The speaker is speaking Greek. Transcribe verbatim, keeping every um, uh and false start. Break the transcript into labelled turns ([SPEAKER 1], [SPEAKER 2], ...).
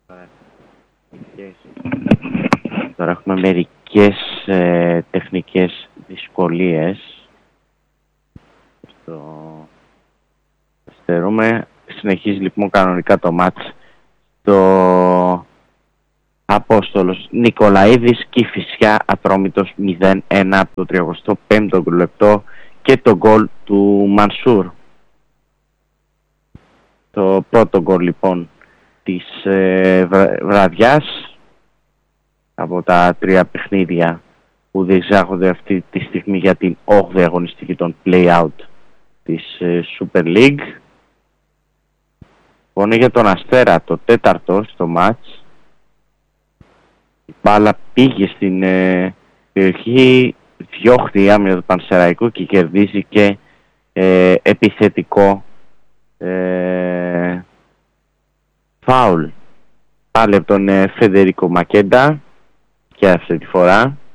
[SPEAKER 1] Τώρα έχουμε μερικές ε, τεχνικές δυσκολίες. Στο... Στερούμε. Συνεχίζει λοιπόν κανονικά το μάτς. Το Απόστολος Νικολαίδης Κηφισιά Ατρόμητος μηδέν ένα από το τριάντα πέμπτο λεπτό και το γκολ του Μανσούρ. Το πρώτο γκολ λοιπόν της ε, βρα, βραδιάς από τα τρία παιχνίδια που διεξάγονται αυτή τη στιγμή για την όγδοη αγωνιστική των play-out της ε, Super League. Είναι για τον Αστέρα το τέταρτο στο μάτς. Η μπάλα πήγε στην ε, περιοχή, διώχνει η άμυνα του Πανσεραϊκού και κερδίζει και ε, επιθετικό ε, φάουλ. Πάλι από τον ε, Φεντερίκο Μακέντα και αυτή τη φορά.